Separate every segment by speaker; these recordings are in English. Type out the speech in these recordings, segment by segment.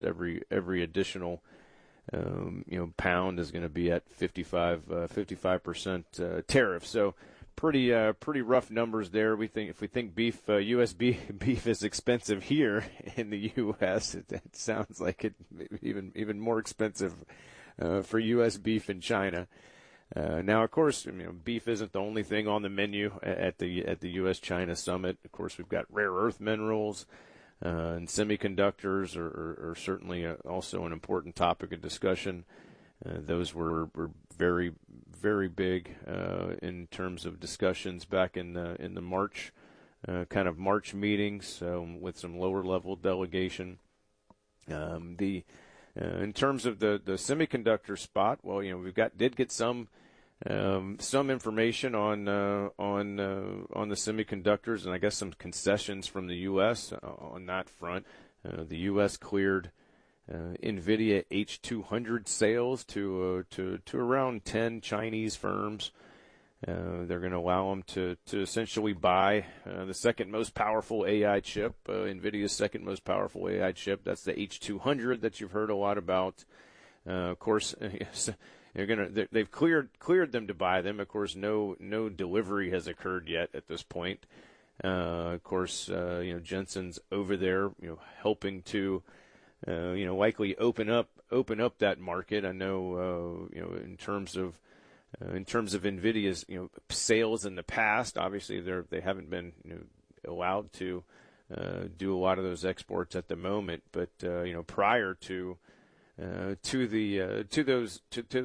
Speaker 1: every additional pound is going to be at 55% tariff. So pretty rough numbers there. We think if we think beef, U.S. beef is expensive here in the U.S., it sounds like it even more expensive for U.S. beef in China. Now, of course, beef isn't the only thing on the menu at the U.S.-China summit. Of course, we've got rare earth minerals. And semiconductors are certainly also an important topic of discussion. Those were very, very big in terms of discussions back in the March kind of March meetings with some lower level delegation. In terms of the semiconductor spot, well, we did get some information on the semiconductors, and I guess some concessions from the U.S. On that front. The U.S. cleared NVIDIA H200 sales to around 10 Chinese firms. They're going to allow them to essentially buy the second most powerful AI chip, NVIDIA's second most powerful AI chip. That's the H200 that you've heard a lot about. Of course, they've cleared them to buy them. Of course, no delivery has occurred yet at this point. Of course, Jensen's over there, helping to, likely open up that market. I know, in terms of NVIDIA's, sales in the past, obviously they haven't been, allowed to, do a lot of those exports at the moment. But, prior to those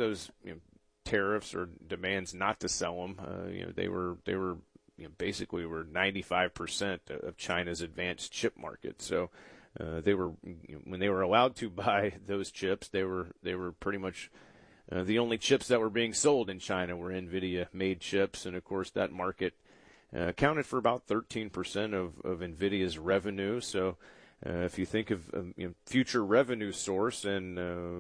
Speaker 1: tariffs or demands not to sell them, they were basically were 95% of China's advanced chip market. So, they were, when they were allowed to buy those chips, they were pretty much, the only chips that were being sold in China were NVIDIA made chips. And of course that market, accounted for about 13% of NVIDIA's revenue. So, if you think of future revenue source, and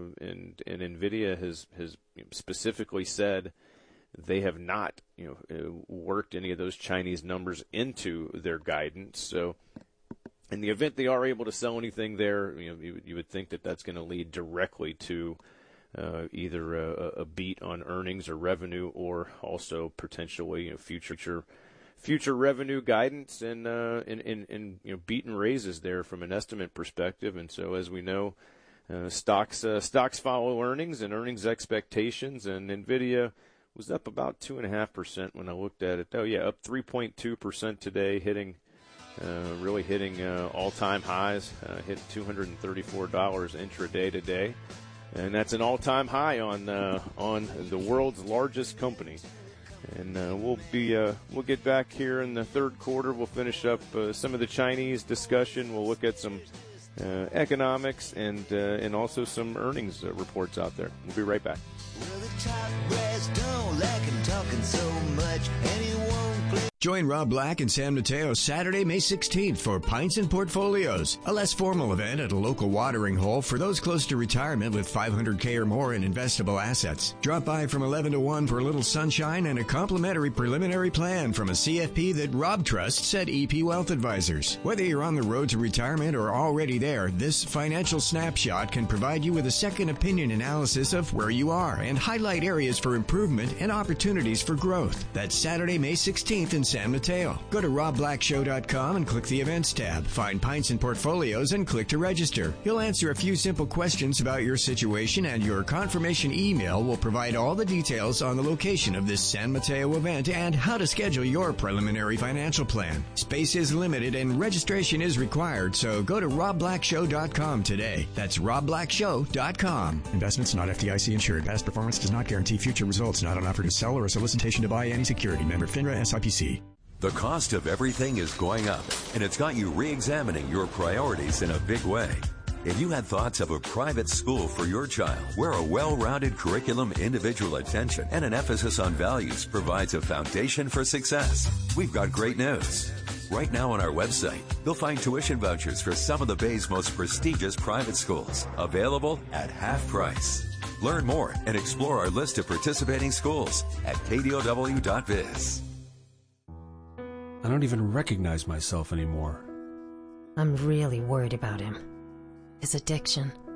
Speaker 1: NVIDIA has specifically said they have not worked any of those Chinese numbers into their guidance. So, in the event they are able to sell anything there, you would think that that's going to lead directly to either a beat on earnings or revenue, or also potentially future revenue guidance and beat and raises there from an estimate perspective. And so, as we know, stocks follow earnings and earnings expectations, and NVIDIA was up about 2.5% when I looked at it. Oh yeah, up 3.2% today, really hitting all-time highs. Hit $234 intraday today, and that's an all-time high on the world's largest company. And we'll get back here in the third quarter. We'll finish up some of the Chinese discussion. We'll look at some economics and also some earnings reports out there. We'll be right back. Well, the top brass don't like him talking so much, and he won't play.
Speaker 2: Join Rob Black and San Mateo Saturday, May 16th for Pints and Portfolios, a less formal event at a local watering hole for those close to retirement with $500K or more in investable assets. Drop by from 11 to 1 for a little sunshine and a complimentary preliminary plan from a CFP that Rob trusts at EP Wealth Advisors. Whether you're on the road to retirement or already there, this financial snapshot can provide you with a second opinion analysis of where you are and highlight areas for improvement and opportunities for growth. That's Saturday, May 16th in San Mateo. Go to robblackshow.com and click the events tab. Find Pints and Portfolios and click to register. He'll answer a few simple questions about your situation, and your confirmation email will provide all the details on the location of this San Mateo event and how to schedule your preliminary financial plan. Space is limited and registration is required, so go to robblackshow.com today. That's robblackshow.com. Investments not FDIC insured. Past performance does not guarantee future results. Not an offer to sell or a solicitation to buy any security. Member FINRA SIPC.
Speaker 3: The cost of everything is going up, and it's got you re-examining your priorities in a big way. If you had thoughts of a private school for your child, where a well-rounded curriculum, individual attention, and an emphasis on values provides a foundation for success, we've got great news. Right now on our website, you'll find tuition vouchers for some of the Bay's most prestigious private schools, available at half price. Learn more and explore our list of participating schools at kdow.biz.
Speaker 4: I don't even recognize myself anymore.
Speaker 5: I'm really worried about him.
Speaker 4: is addiction.